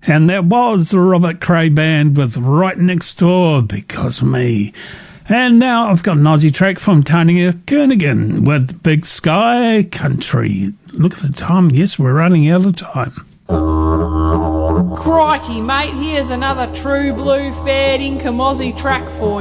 And that was the Robert Cray Band with Right Next Door, Because of Me. And now I've got an Aussie track from Tanya Kernaghan with Big Sky Country. Look at the time. Yes, we're running out of time. Crikey, mate, here's another true blue fair income Aussie track for you.